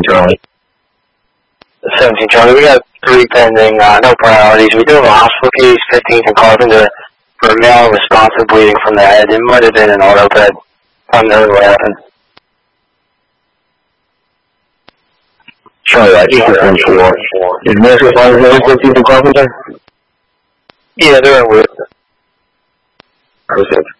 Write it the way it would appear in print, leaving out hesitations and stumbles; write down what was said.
Charlie. 17 Charlie, we got 3 pending, no priorities. We do have a hospital case, 15th and Carpenter, for a male responsive bleeding from the head. It might have been an autoped. I'm not what happened. Charlie, right, 814. Is nurse responding to 15th and Carpenter? Yeah, they're in with. Perfect.